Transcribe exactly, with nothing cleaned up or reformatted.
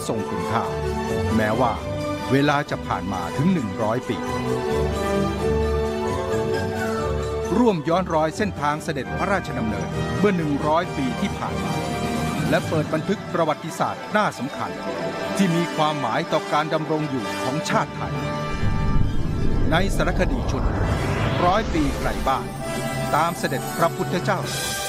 ทรงคุณค่าแม้ว่าเวลาจะผ่านมาถึงหนึ่งร้อยปีร่วมย้อนรอยเส้นทางเสด็จพระราชดำเนินเมื่อหนึ่งร้อยปีที่ผ่านมาและเปิดบันทึกประวัติศาสตร์น่าสำคัญที่มีความหมายต่อการดำรงอยู่ของชาติไทยในสารคดีชุดร้อยปีไกลบ้านตามเสด็จพระพุทธเจ้า